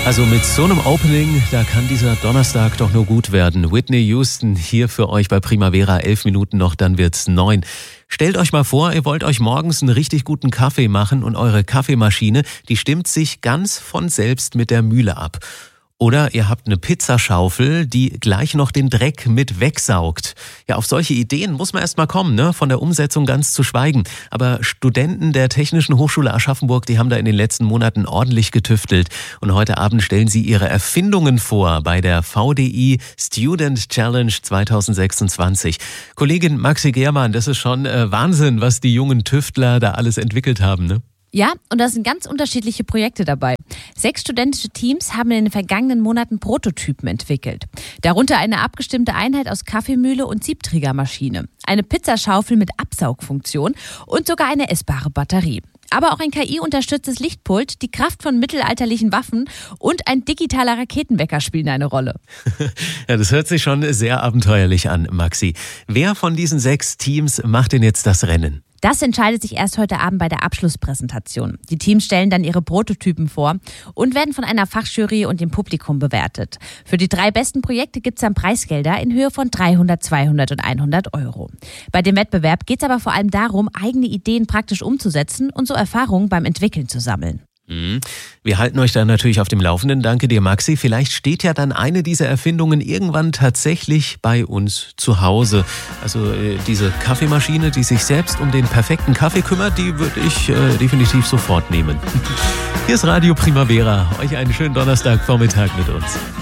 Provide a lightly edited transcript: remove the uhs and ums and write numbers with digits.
Also mit so einem Opening, da kann dieser Donnerstag doch nur gut werden. Whitney Houston hier für euch bei Primavera, 11 Minuten noch, dann wird's 9. Stellt euch mal vor, ihr wollt euch morgens einen richtig guten Kaffee machen und eure Kaffeemaschine, die stimmt sich ganz von selbst mit der Mühle ab. Oder ihr habt eine Pizzaschaufel, die gleich noch den Dreck mit wegsaugt. Ja, auf solche Ideen muss man erst mal kommen, ne? Von der Umsetzung ganz zu schweigen. Aber Studenten der Technischen Hochschule Aschaffenburg, die haben da in den letzten Monaten ordentlich getüftelt. Und heute Abend stellen sie ihre Erfindungen vor bei der VDI Student Challenge 2026. Kollegin Maxi Germann, das ist schon Wahnsinn, was die jungen Tüftler da alles entwickelt haben, ne? Ja, und da sind ganz unterschiedliche Projekte dabei. 6 studentische Teams haben in den vergangenen Monaten Prototypen entwickelt. Darunter eine abgestimmte Einheit aus Kaffeemühle und Siebträgermaschine, eine Pizzaschaufel mit Absaugfunktion und sogar eine essbare Batterie. Aber auch ein KI-unterstütztes Lichtpult, die Kraft von mittelalterlichen Waffen und ein digitaler Raketenwecker spielen eine Rolle. Ja, das hört sich schon sehr abenteuerlich an, Maxi. Wer von diesen 6 Teams macht denn jetzt das Rennen? Das entscheidet sich erst heute Abend bei der Abschlusspräsentation. Die Teams stellen dann ihre Prototypen vor und werden von einer Fachjury und dem Publikum bewertet. Für die 3 besten Projekte gibt es dann Preisgelder in Höhe von 300, 200 und 100 Euro. Bei dem Wettbewerb geht es aber vor allem darum, eigene Ideen praktisch umzusetzen und so Erfahrungen beim Entwickeln zu sammeln. Wir halten euch da natürlich auf dem Laufenden. Danke dir, Maxi. Vielleicht steht ja dann eine dieser Erfindungen irgendwann tatsächlich bei uns zu Hause. Also diese Kaffeemaschine, die sich selbst um den perfekten Kaffee kümmert, die würde ich definitiv sofort nehmen. Hier ist Radio Primavera. Euch einen schönen Donnerstagvormittag mit uns.